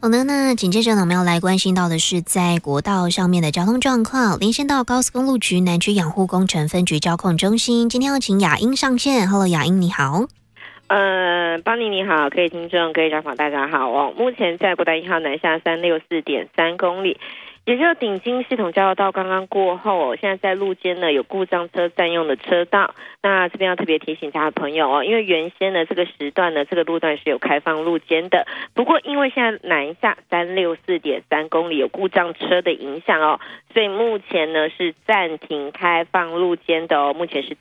好的，那紧接着呢，我们要来关心到的是在国道上面的交通状况，连线到高速公路局南区养护工程分局交控中心，今天要请雅英上线。Hello， 雅英你好。 邦尼你好，各位听众、各位家访大家好哦。目前在国道1号南下364.3公里，也就是顶金系统交流道刚刚过后哦，现在在路肩呢有故障车占用的车道，那这边要特别提醒大家朋友哦，因为原先呢这个时段呢这个路段是有开放路肩的，不过因为现在南下364.3公里有故障车的影响哦，所以目前呢是暂停开放路肩的哦，目前是